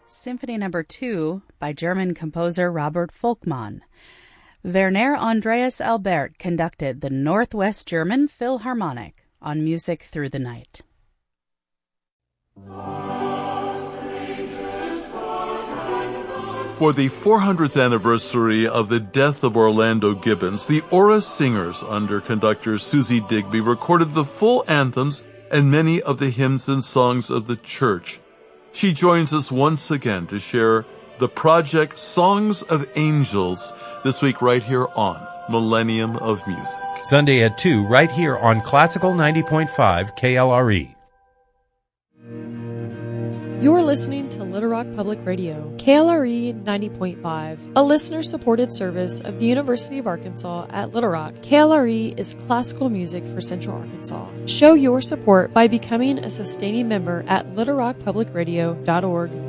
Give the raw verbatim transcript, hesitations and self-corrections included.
Symphony Number two by German composer Robert Volkmann. Werner Andreas Albert conducted the Northwest German Philharmonic on Music Through the Night. For the four hundredth anniversary of the death of Orlando Gibbons, the Aura Singers under conductor Susie Digby recorded the full anthems and many of the hymns and songs of the church. She joins us once again to share the project Songs of Angels this week right here on Millennium of Music. Sunday at two, right here on Classical ninety point five K L R E. You're listening to Little Rock Public Radio, K L R E ninety point five, a listener-supported service of the University of Arkansas at Little Rock. K L R E is classical music for Central Arkansas. Show your support by becoming a sustaining member at little rock public radio dot org.